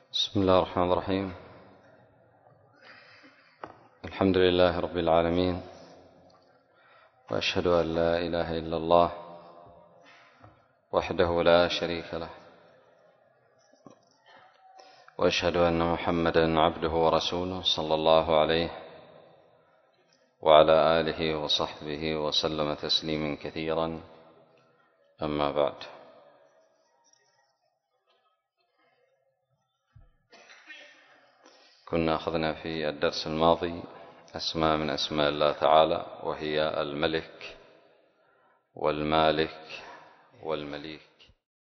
بسم الله الرحمن الرحيم. الحمد لله رب العالمين، وأشهد أن لا إله إلا الله وحده لا شريك له، وأشهد أن محمدا عبده ورسوله صلى الله عليه وعلى آله وصحبه وسلم تسليما كثيرا. أما بعد، كنا أخذنا في الدرس الماضي أسماء من أسماء الله تعالى، وهي الملك والمالك والمليك.